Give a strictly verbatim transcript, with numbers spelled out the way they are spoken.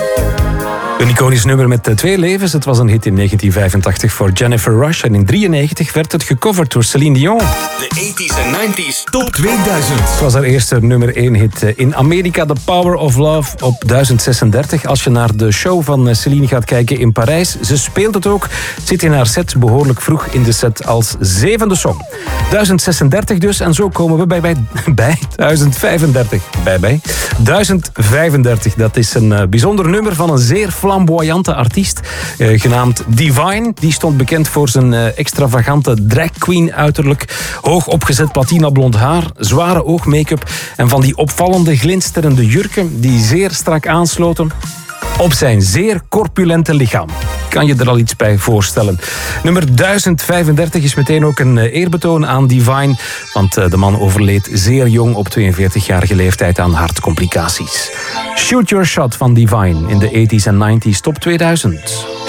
Een iconisch nummer met twee levens. Het was een hit in negentien vijfentachtig voor Jennifer Rush. En in negentien drieënnegentig werd het gecoverd door Celine Dion. De tachtiger en negentiger Top tweeduizend. Het was haar eerste nummer één hit in Amerika. The Power of Love op duizend zesendertig. Als je naar de show van Celine gaat kijken in Parijs. Ze speelt het ook. Zit in haar set behoorlijk vroeg in de set als zevende song. duizend zesendertig dus. En zo komen we bij, bij, bij duizend vijfendertig. Bij, bij. duizend vijfendertig. Dat is een uh, bijzonder nummer van een zeer flamboyante artiest. Uh, genaamd Divine. Die stond bekend voor zijn uh, extravagante drag queen uiterlijk. Hoog opgezet platina blond haar. Zware oogmake-up. En van die opvallende glinsterende jurken die zeer strak aansloten op zijn zeer corpulente lichaam. Kan je er al iets bij voorstellen? Nummer duizend vijfendertig is meteen ook een eerbetoon aan Divine, want de man overleed zeer jong op tweeënveertigjarige leeftijd aan hartcomplicaties. Shoot Your Shot van Divine in de tachtiger en negentiger Top tweeduizend.